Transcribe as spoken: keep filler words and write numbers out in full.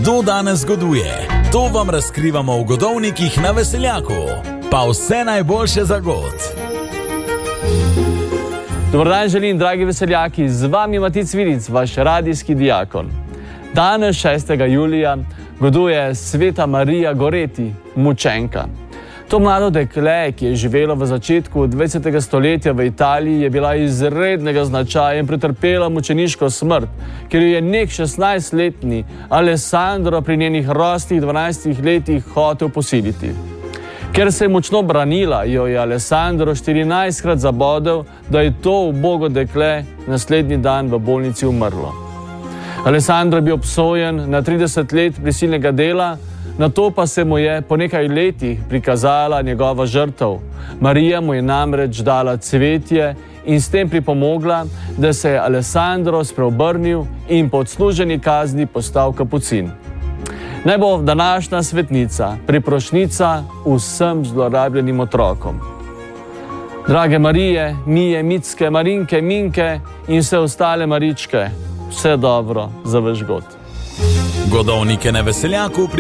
Kdo danes goduje? To vam razkrivamo v Godovnikih na Veseljaku. Pa vse najboljše za god. Dobar dan želim, dragi veseljaki, z vami Matic Vilic, vaš radijski diakon. Danes, šestega julija, goduje Sveta Marija Goreti, mučenka. To mlado dekle, ki je živelo v začetku dvajsetega stoletja v Italiji, je bila izrednega značaja in pretrpela mučeniško smrt, ker jo je nek šestnajstletni Alessandro pri njenih rosnih dvanajstih letih hotel posiliti. Ker se je močno branila, jo je Alessandro štirinajstkrat zabodel, da je to ubogo dekle naslednji dan v bolnici umrlo. Alessandro je bil obsojen na trideset let prisilnega dela, nato pa se mu je po nekaj letih prikazala njegova žrtev. Marija mu je namreč dala cvetje in s tem pripomogla, da se je Alessandro spreobrnil in po odsluženi kazni postal kapucin. Naj bo današnja svetnica priprošnica vsem zlorabljenim otrokom. Drage Marije, Mije, Micke, Marinke, Minke in vse ostale Maričke, vse dobro za vaš god. Godovnike na Veseljaku